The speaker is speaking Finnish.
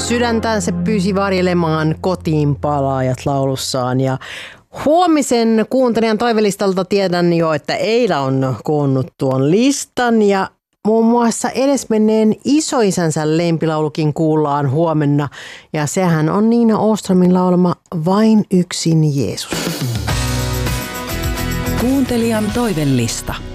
sydäntään se pyysi varjelemaan kotiin palaajat laulussaan. Ja huomisen kuuntelijan toivelistalta tiedän jo, että Eila on koonnut tuon listan ja muun muassa edesmenneen isoisänsä lempilaulukin kuullaan huomenna. Ja sehän on Niina Åströmin laulama Vain yksin Jeesus. Kuuntelijan toivelista.